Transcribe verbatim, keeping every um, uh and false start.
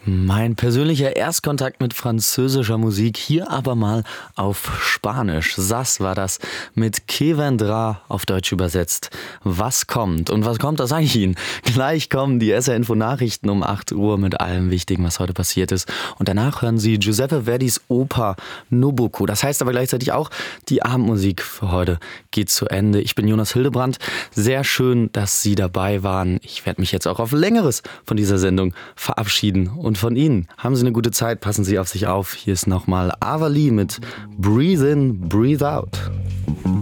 Mein persönlicher Erstkontakt mit französischer Musik, hier aber mal auf Spanisch. Sas war das mit Que vendrá, auf Deutsch übersetzt. Was kommt? Und was kommt, das sage ich Ihnen. Gleich kommen die S R-Info-Nachrichten um acht Uhr mit allem Wichtigen, was heute passiert ist. Und danach hören Sie Giuseppe Verdis Oper Nabucco. Das heißt aber gleichzeitig auch, die Abendmusik für heute geht zu Ende. Ich bin Jonas Hildebrandt. Sehr schön, dass Sie dabei waren. Ich werde mich jetzt auch auf Längeres von dieser Sendung verabschieden. Und von Ihnen haben Sie eine gute Zeit, passen Sie auf sich auf. Hier ist nochmal Ava Lee mit Breathe In, Breathe Out.